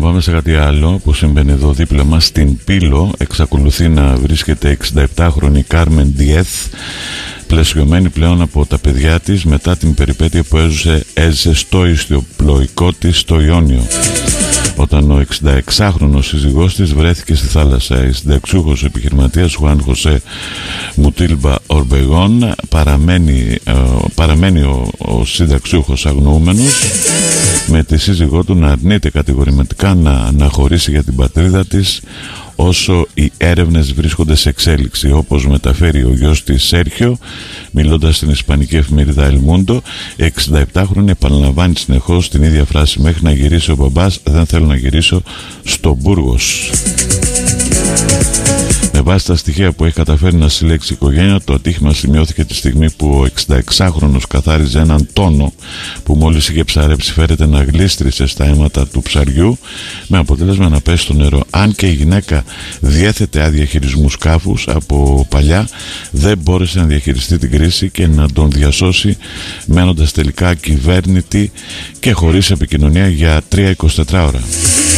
πάμε σε κάτι άλλο που συμβαίνει εδώ δίπλα μας. Στην Πύλο εξακολουθεί να βρίσκεται 67χρονη Κάρμεν Διέθ, πλαισιωμένη πλέον από τα παιδιά της μετά την περιπέτεια που έζησε στο ιστιοπλοϊκό της στο Ιόνιο, όταν ο 66χρονος σύζυγός της βρέθηκε στη θάλασσα. Η συνταξιούχος επιχειρηματίας Χουάν Χωσέ Μουτίλμπα Ορμπεγόν παραμένει ο συνταξιούχος αγνοούμενος, με τη σύζυγό του να αρνείται κατηγορηματικά να αναχωρήσει για την πατρίδα της όσο οι έρευνες βρίσκονται σε εξέλιξη, όπως μεταφέρει ο γιος της Σέρχιο μιλώντας στην ισπανική εφημερίδα El Mundo. 67χρονη επαναλαμβάνει συνεχώς την ίδια φράση: μέχρι να γυρίσει ο μπαμπάς δεν θέλω να γυρίσω στο Μπούργος. Με βάση τα στοιχεία που έχει καταφέρει να συλλέξει η οικογένεια, το ατύχημα σημειώθηκε τη στιγμή που ο 66χρονος καθάριζε έναν τόνο που μόλις είχε ψαρέψει. Φέρεται να γλίστρισε στα αίματα του ψαριού, με αποτέλεσμα να πέσει στο νερό. Αν και η γυναίκα διέθετε άδεια χειρισμού σκάφους από παλιά, δεν μπόρεσε να διαχειριστεί την κρίση και να τον διασώσει, μένοντας τελικά ακυβέρνητη και χωρίς επικοινωνία για 3-24 ώρα.